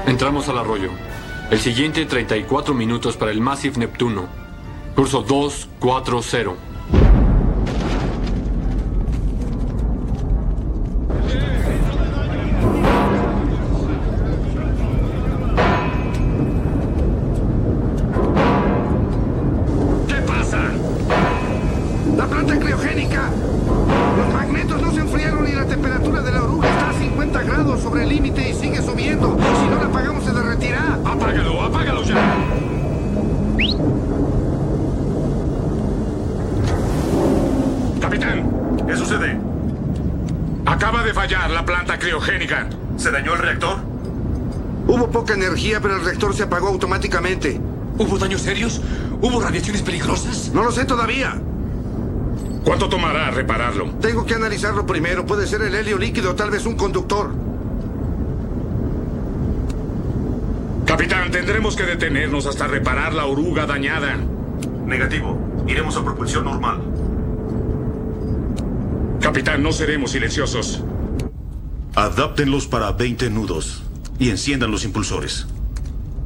Entramos al arroyo. El siguiente 34 minutos para el Massive Neptuno. Curso 240. ¿Qué pasa? ¡La planta criogénica! Los magnetos no se enfriaron y la temperatura de la oruga está a 50 grados sobre el límite y sigue subiendo. Si no la apagamos se derretirá. ¡Apágalo, apágalo ya! Capitán, ¿qué sucede? Acaba de fallar la planta criogénica. ¿Se dañó el reactor? Hubo poca energía, pero el reactor se apagó automáticamente. ¿Hubo daños serios? ¿Hubo radiaciones peligrosas? No lo sé todavía. ¿Cuánto tomará repararlo? Tengo que analizarlo primero. Puede ser el helio líquido, tal vez un conductor. Capitán, tendremos que detenernos hasta reparar la oruga dañada. Negativo. Iremos a propulsión normal. Capitán, no seremos silenciosos. Adáptenlos para 20 nudos y enciendan los impulsores.